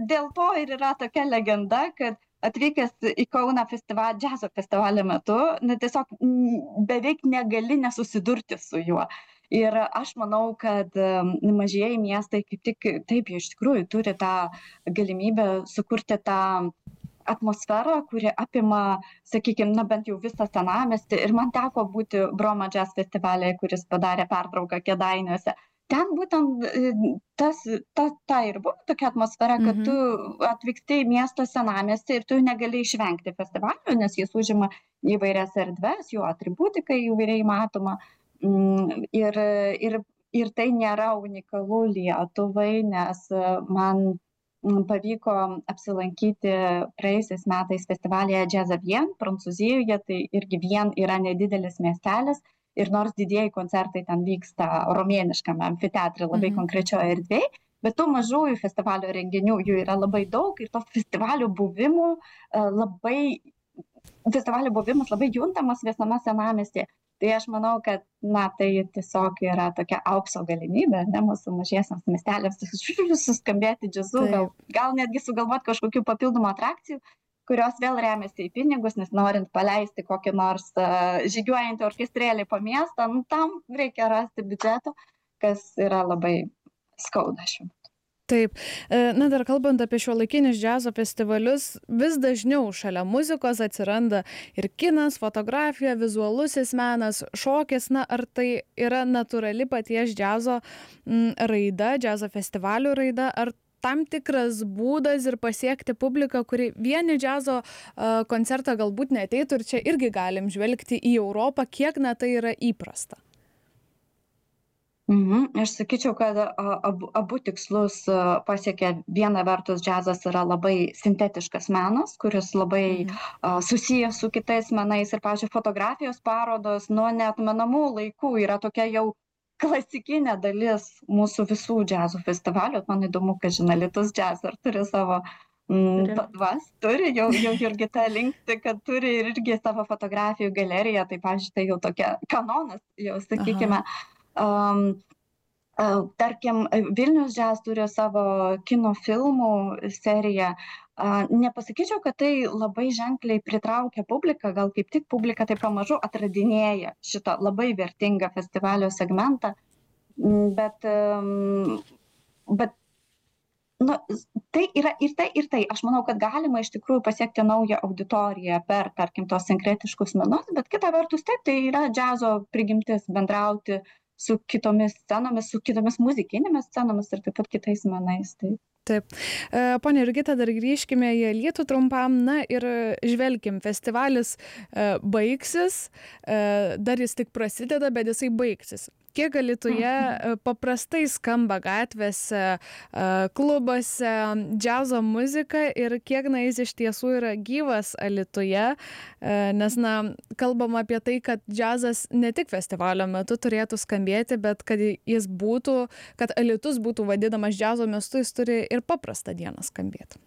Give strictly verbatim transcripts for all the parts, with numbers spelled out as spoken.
dėl to ir yra tokia legenda, kad atvykęs į Kauną festivalį, džiazo festivalio metu, na, tiesiog mm, beveik negali nesusidurti su juo. Ir aš manau, kad um, mažieji miestai kaip tik taip jie iš tikrųjų turi tą galimybę sukurti tą atmosferą, kuri apima, sakykime, na bent jau visą senamiestį. Ir man teko būti Broma Jazz festivalyje, kuris padarė pertrauką Kėdainiuose. Ten būtent e, tas, ta, ta ir buvo tokia atmosfera, kad tu Mhm. atvyksti į miesto senamiestį ir tu negali išvengti festivalio, nes jis užima įvairias erdves, jo atributika įvairiai matoma. Mm, Ir, ir, ir tai nėra unikalu Lietuvai, nes e, man mm, pavyko apsilankyti praėjusiais metais festivalyje Jazz Vien, Prancūzijoje, tai irgi Vien yra nedidelis miestelis. Ir nors didieji koncertai ten vyksta romėniškame amfiteatre, labai Mhm. konkrečioje erdvėje, bet tų mažųjų festivalio renginių jų yra labai daug ir to festivalio buvimų e, labai, festivalio buvimas labai juntamas visame senamiestyje. Tai aš manau, kad na, tai tiesiog yra tokia aukso galimybė, ne mūsų mažiesiams miesteliams, suskambėti džiazu, gal, Taip. gal netgi sugalvoti kažkokių papildomų atrakcijų, kurios vėl remiasi į pinigus, nes norint paleisti kokį nors uh, žygiuojantį orkestrėlį po miestą, nu, tam reikia rasti biudžeto, kas yra labai skauda šiuo metu. Taip. E, Na, dar kalbant apie šiuolaikinius džiazo festivalius, vis dažniau šalia muzikos atsiranda ir kinas, fotografija, vizualusis menas, šokis. Na, ar tai yra natūrali paties džiazo m, raida, džiazo festivalių raida, ar tam tikras būdas ir pasiekti publiką, kuri vieni džiazo uh, koncertą galbūt neateitų, ir čia irgi galim žvelgti į Europą, kiek na tai yra įprasta. Mhm. Aš sakyčiau, kad a, abu, abu tikslus a, pasiekia. Viena vertus, džiazas yra labai sintetiškas menas, kuris labai Mhm. a, susijęs su kitais menais. Ir, pavyzdžiui, fotografijos parodos nuo neatmenamų laikų yra tokia jau klasikinė dalis mūsų visų džiazo festivalių. Man įdomu, kad žinai, Lietuvos Jazz ar turi savo mm, Turi. padvas, turi, jau, jau Jurgita linkti, kad turi ir irgi savo fotografijų galeriją. Tai, pavyzdžiui, tai jau tokia kanonas, jau sakykime. Aha. Um, uh, tarkim, Vilnius Jazz turi savo kino filmų seriją. Uh, nepasakyčiau, kad tai labai ženkliai pritraukia publiką, gal kaip tik publika tai pamažu atradinėja šitą labai vertingą festivalio segmentą, Mm, bet, um, bet nu, tai yra ir tai, ir tai. Aš manau, kad galima iš tikrųjų pasiekti naują auditoriją per, tarkim, tos sinkretiškus menus, bet kita vertus taip, tai yra džiazo prigimtis bendrauti su kitomis scenomis, su kitomis muzikinėmis scenomis ir taip pat kitais menais. Tai. Taip. E, Pone Jurgita, dar grįžkime į Alytų trumpam. Na ir žvelkim, festivalis e, baigsis, e, dar jis tik prasideda, bet jisai baigsis. Kiek Alytuje e, paprastai skamba gatvėse, e, klubuose džiazo muzika ir kiek na jis iš tiesų yra gyvas Alytuje, e, nes na kalbam apie tai, kad džiazas ne tik festivalio metu turėtų skambėti, bet kad jis būtų, kad Alytus būtų vadinamas džiazo miestu, jis turi ir paprastą dieną skambėti.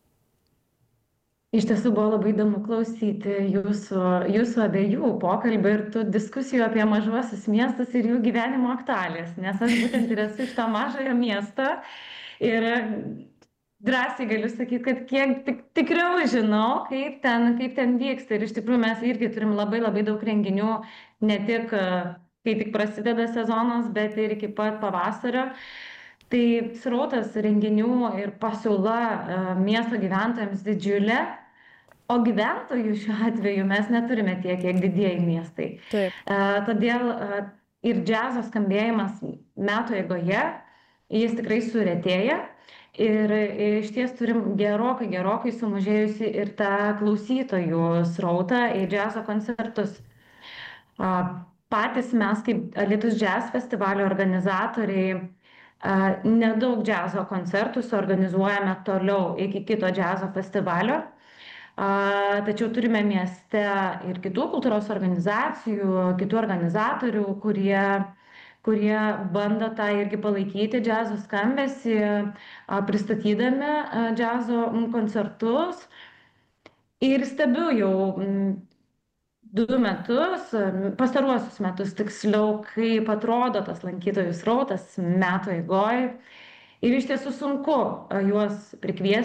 Iš tiesų buvo labai įdomu klausyti jūsų, jūsų abiejų pokalbį ir tų diskusijų apie mažuosius miestus ir jų gyvenimo aktualijas, nes aš būtent ir esu iš to mažojo miesto ir drąsiai galiu sakyti, kad kiek tik, tikriau žinau, kaip ten, kaip ten vyksta. Ir iš tikrųjų mes irgi turim labai labai daug renginių, ne tik kai tik prasideda sezonas, bet ir iki pat pavasario. Tai srautas renginių ir pasiūla miesto gyventojams didžiulė, o gyventojų šiuo atveju mes neturime tiek, kiek didieji miestai. Taip. Todėl ir džiazo skambėjimas metų eigoje, jis tikrai suretėja ir iš ties turim gerokai, gerokai sumažėjusi ir tą klausytojų srautą į džiazo koncertus. Patys mes kaip Alytus Jazz festivalio organizatoriai nedaug džiazo koncertų suorganizuojame toliau iki kito džiazo festivalio, tačiau turime mieste ir kitų kultūros organizacijų, kitų organizatorių, kurie, kurie bando tą irgi palaikyti džiazo skambesį, pristatydami džiazo koncertus. Ir stebiu jau du metus, pastaruosius metus tiksliau, kaip atrodo tas lankytojų srautas metų eigoj. Ir iš tiesų sunku juos prikviesti